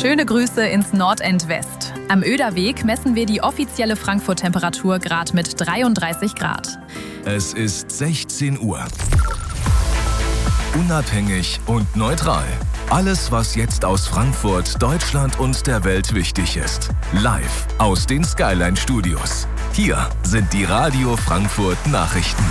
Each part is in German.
Schöne Grüße ins Nordend West. Am Oederweg messen wir die offizielle Frankfurt-Temperatur gerade mit 33 Grad. Es ist 16 Uhr. Unabhängig und neutral. Alles, was jetzt aus Frankfurt, Deutschland und der Welt wichtig ist. Live aus den Skyline Studios. Hier sind die Radio Frankfurt Nachrichten.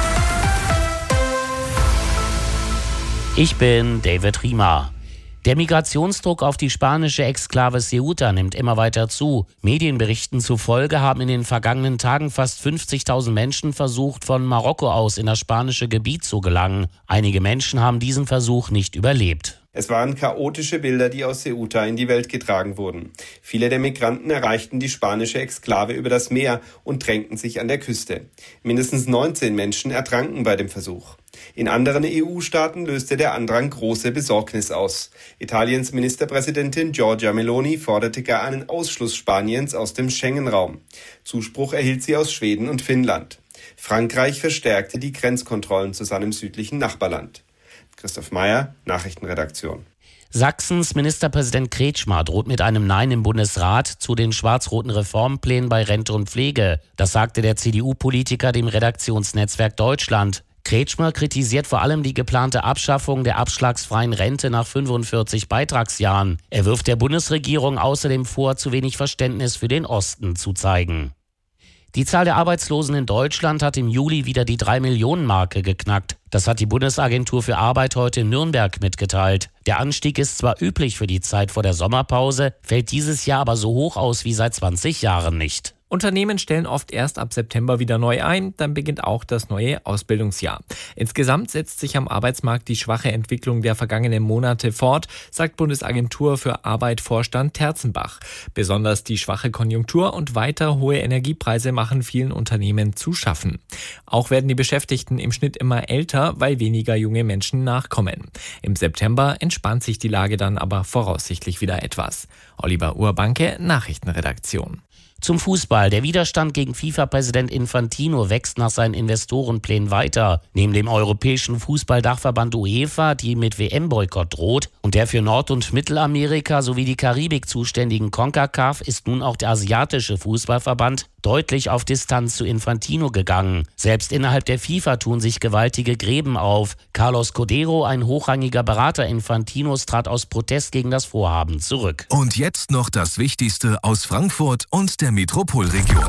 Ich bin David Riemer. Der Migrationsdruck auf die spanische Exklave Ceuta nimmt immer weiter zu. Medienberichten zufolge haben in den vergangenen Tagen fast 50.000 Menschen versucht, von Marokko aus in das spanische Gebiet zu gelangen. Einige Menschen haben diesen Versuch nicht überlebt. Es waren chaotische Bilder, die aus Ceuta in die Welt getragen wurden. Viele der Migranten erreichten die spanische Exklave über das Meer und drängten sich an der Küste. Mindestens 19 Menschen ertranken bei dem Versuch. In anderen EU-Staaten löste der Andrang große Besorgnis aus. Italiens Ministerpräsidentin Giorgia Meloni forderte gar einen Ausschluss Spaniens aus dem Schengen-Raum. Zuspruch erhielt sie aus Schweden und Finnland. Frankreich verstärkte die Grenzkontrollen zu seinem südlichen Nachbarland. Christoph Meyer, Nachrichtenredaktion. Sachsens Ministerpräsident Kretschmer droht mit einem Nein im Bundesrat zu den schwarz-roten Reformplänen bei Rente und Pflege. Das sagte der CDU-Politiker dem Redaktionsnetzwerk Deutschland. Kretschmer kritisiert vor allem die geplante Abschaffung der abschlagsfreien Rente nach 45 Beitragsjahren. Er wirft der Bundesregierung außerdem vor, zu wenig Verständnis für den Osten zu zeigen. Die Zahl der Arbeitslosen in Deutschland hat im Juli wieder die 3-Millionen-Marke geknackt. Das hat die Bundesagentur für Arbeit heute in Nürnberg mitgeteilt. Der Anstieg ist zwar üblich für die Zeit vor der Sommerpause, fällt dieses Jahr aber so hoch aus wie seit 20 Jahren nicht. Unternehmen stellen oft erst ab September wieder neu ein, dann beginnt auch das neue Ausbildungsjahr. Insgesamt setzt sich am Arbeitsmarkt die schwache Entwicklung der vergangenen Monate fort, sagt Bundesagentur für Arbeit-Vorstand Terzenbach. Besonders die schwache Konjunktur und weiter hohe Energiepreise machen vielen Unternehmen zu schaffen. Auch werden die Beschäftigten im Schnitt immer älter, weil weniger junge Menschen nachkommen. Im September entspannt sich die Lage dann aber voraussichtlich wieder etwas. Oliver Urbanke, Nachrichtenredaktion. Zum Fußball. Der Widerstand gegen FIFA-Präsident Infantino wächst nach seinen Investorenplänen weiter. Neben dem europäischen Fußballdachverband UEFA, die mit WM-Boykott droht, und der für Nord- und Mittelamerika sowie die Karibik zuständigen CONCACAF ist nun auch der asiatische Fußballverband deutlich auf Distanz zu Infantino gegangen. Selbst innerhalb der FIFA tun sich gewaltige Gräben auf. Carlos Codero, ein hochrangiger Berater Infantinos, trat aus Protest gegen das Vorhaben zurück. Und jetzt noch das Wichtigste aus Frankfurt und der Metropolregion.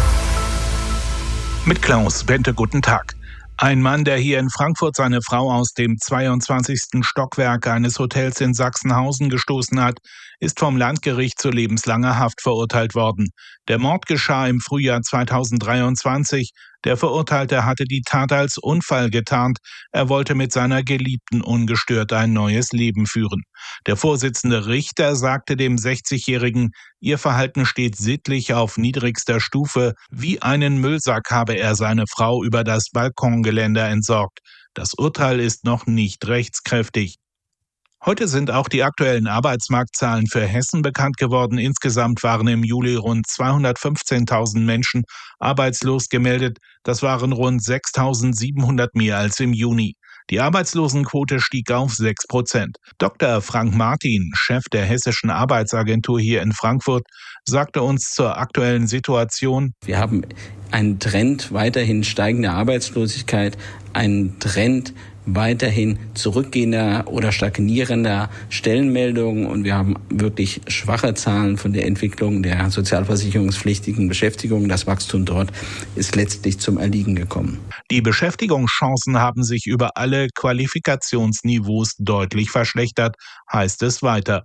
Mit Klaus Bente, guten Tag. Ein Mann, der hier in Frankfurt seine Frau aus dem 22. Stockwerk eines Hotels in Sachsenhausen gestoßen hat, ist vom Landgericht zu lebenslanger Haft verurteilt worden. Der Mord geschah im Frühjahr 2023. Der Verurteilte hatte die Tat als Unfall getarnt. Er wollte mit seiner Geliebten ungestört ein neues Leben führen. Der Vorsitzende Richter sagte dem 60-Jährigen, ihr Verhalten steht sittlich auf niedrigster Stufe. Wie einen Müllsack habe er seine Frau über das Balkongeländer entsorgt. Das Urteil ist noch nicht rechtskräftig. Heute sind auch die aktuellen Arbeitsmarktzahlen für Hessen bekannt geworden. Insgesamt waren im Juli rund 215.000 Menschen arbeitslos gemeldet. Das waren rund 6.700 mehr als im Juni. Die Arbeitslosenquote stieg auf 6%. Dr. Frank Martin, Chef der Hessischen Arbeitsagentur hier in Frankfurt, sagte uns zur aktuellen Situation: Wir haben einen Trend weiterhin steigender Arbeitslosigkeit, einen Trend weiterhin zurückgehender oder stagnierender Stellenmeldungen und wir haben wirklich schwache Zahlen von der Entwicklung der sozialversicherungspflichtigen Beschäftigung. Das Wachstum dort ist letztlich zum Erliegen gekommen. Die Beschäftigungschancen haben sich über alle Qualifikationsniveaus deutlich verschlechtert, heißt es weiter.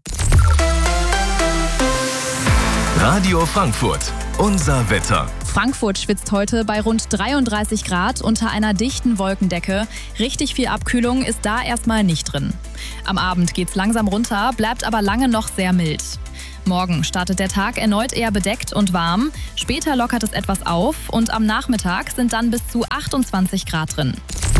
Radio Frankfurt, unser Wetter. Frankfurt schwitzt heute bei rund 33 Grad unter einer dichten Wolkendecke. Richtig viel Abkühlung ist da erstmal nicht drin. Am Abend geht's langsam runter, bleibt aber lange noch sehr mild. Morgen startet der Tag erneut eher bedeckt und warm. Später lockert es etwas auf und am Nachmittag sind dann bis zu 28 Grad drin.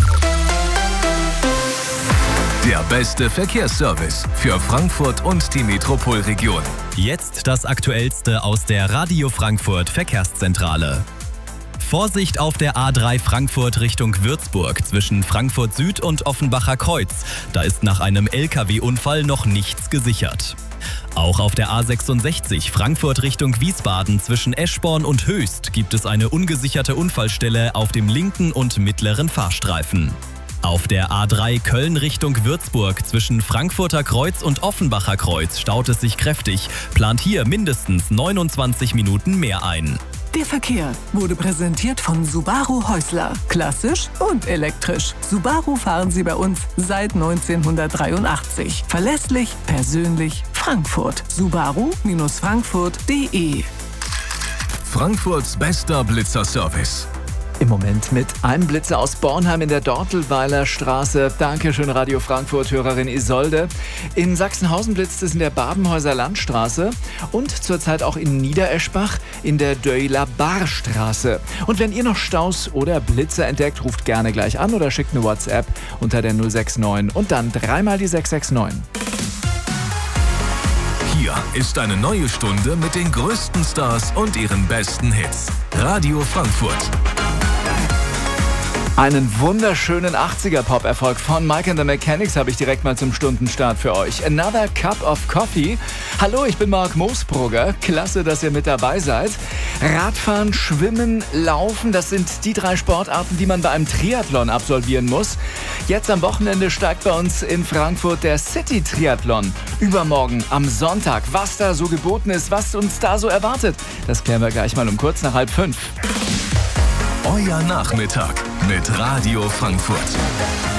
Der beste Verkehrsservice für Frankfurt und die Metropolregion. Jetzt das Aktuellste aus der Radio Frankfurt Verkehrszentrale. Vorsicht auf der A3 Frankfurt Richtung Würzburg zwischen Frankfurt Süd und Offenbacher Kreuz. Da ist nach einem LKW-Unfall noch nichts gesichert. Auch auf der A66 Frankfurt Richtung Wiesbaden zwischen Eschborn und Höchst gibt es eine ungesicherte Unfallstelle auf dem linken und mittleren Fahrstreifen. Auf der A3 Köln Richtung Würzburg zwischen Frankfurter Kreuz und Offenbacher Kreuz staut es sich kräftig. Plant hier mindestens 29 Minuten mehr ein. Der Verkehr wurde präsentiert von Subaru Häusler. Klassisch und elektrisch. Subaru fahren Sie bei uns seit 1983. Verlässlich, persönlich, Frankfurt. Subaru-Frankfurt.de. Frankfurts bester Blitzerservice. Im Moment mit einem Blitzer aus Bornheim in der Dortelweiler Straße. Dankeschön, Radio Frankfurt, Hörerin Isolde. In Sachsenhausen blitzt es in der Babenhäuser Landstraße und zurzeit auch in Niedereschbach in der Döiler Barstraße. Und wenn ihr noch Staus oder Blitzer entdeckt, ruft gerne gleich an oder schickt eine WhatsApp unter der 069 und dann dreimal die 669. Hier ist eine neue Stunde mit den größten Stars und ihren besten Hits. Radio Frankfurt. Einen wunderschönen 80er-Pop-Erfolg von Mike and the Mechanics habe ich direkt mal zum Stundenstart für euch. Another Cup of Coffee. Hallo, ich bin Marc Moosbrugger. Klasse, dass ihr mit dabei seid. Radfahren, Schwimmen, Laufen, das sind die 3 Sportarten, die man bei einem Triathlon absolvieren muss. Jetzt am Wochenende steigt bei uns in Frankfurt der City-Triathlon. Übermorgen am Sonntag. Was da so geboten ist, was uns da so erwartet, das klären wir gleich mal um kurz nach 4:30. Euer Nachmittag mit Radio Frankfurt.